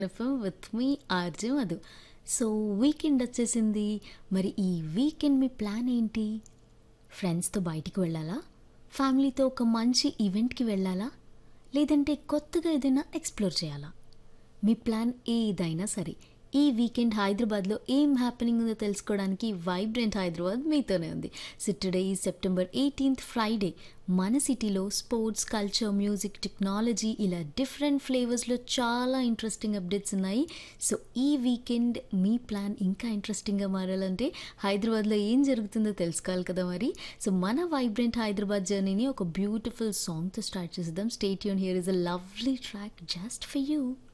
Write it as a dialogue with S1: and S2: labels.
S1: FM with me RJ Madhu. So weekend వచ్చేసింది. మరి ఈ వీకెండ్ మీ ప్లాన్ ఏంటి? ఫ్రెండ్స్తో బయటికి వెళ్ళాలా? ఫ్యామిలీతో ఒక మంచి ఈవెంట్కి వెళ్ళాలా? లేదంటే కొత్తగా ఏదైనా ఎక్స్ప్లోర్ చేయాలా? మీ ప్లాన్ ఏదైనా సరే, ఈ వీకెండ్ హైదరాబాద్లో ఏం హ్యాపెనింగ్ ఉందో తెలుసుకోవడానికి వైబ్రెంట్ హైదరాబాద్ మీతోనే ఉంది. సో టుడే ఈ సెప్టెంబర్ 18th ఫ్రైడే మన సిటీలో స్పోర్ట్స్, కల్చర్, మ్యూజిక్, టెక్నాలజీ ఇలా డిఫరెంట్ ఫ్లేవర్స్లో చాలా ఇంట్రెస్టింగ్ అప్డేట్స్ ఉన్నాయి. సో ఈ వీకెండ్ మీ ప్లాన్ ఇంకా ఇంట్రెస్టింగ్గా మారాలంటే హైదరాబాద్లో ఏం జరుగుతుందో తెలుసుకోవాలి కదా మరి. సో మన వైబ్రెంట్ హైదరాబాద్ జర్నీని ఒక బ్యూటిఫుల్ సాంగ్తో స్టార్ట్ చేద్దాం. Stay tune, here is a lovely track just for you.